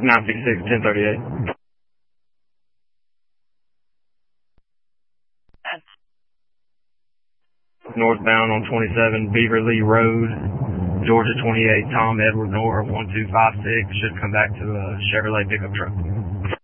966 1038. Northbound on 27 Beaver Lee Road, Georgia 28, Tom Edward Nor 1256, should come back to a Chevrolet pickup truck.